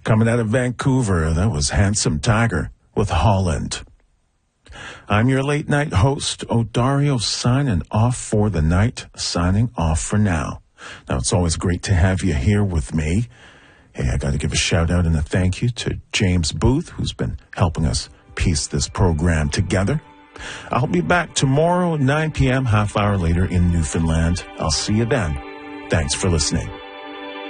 Coming out of Vancouver, that was Handsome Tiger with Holland. I'm your late night host, Odario, signing off for the night, signing off for now. Now, it's always great to have you here with me. Hey, I got to give a shout out and a thank you to James Booth, who's been helping us piece this program together. I'll be back tomorrow, 9 p.m., half hour later in Newfoundland. I'll see you then. Thanks for listening.